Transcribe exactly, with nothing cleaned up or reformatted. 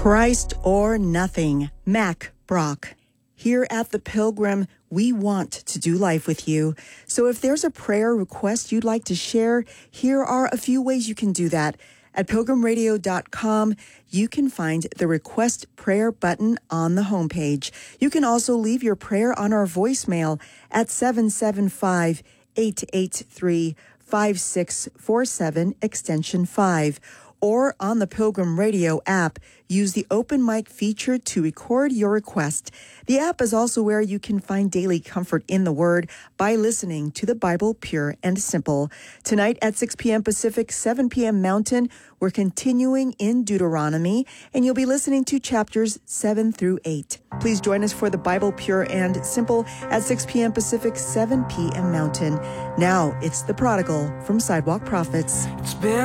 Christ or nothing. Mac Brock. Here at The Pilgrim, we want to do life with you. So if there's a prayer request you'd like to share, here are a few ways you can do that. At pilgrim radio dot com, you can find the Request Prayer button on the homepage. You can also leave your prayer on our voicemail at seven seven five, eight eight three, five six four seven, extension five. Or on the Pilgrim Radio app, use the open mic feature to record your request. The app is also where you can find daily comfort in the Word by listening to the Bible pure and simple. Tonight at six p.m. Pacific, seven p.m. Mountain, we're continuing in Deuteronomy, and you'll be listening to chapters seven through eight. Please join us for the Bible pure and simple at six p.m. Pacific, seven p.m. Mountain. Now it's The Prodigal from Sidewalk Prophets. It's been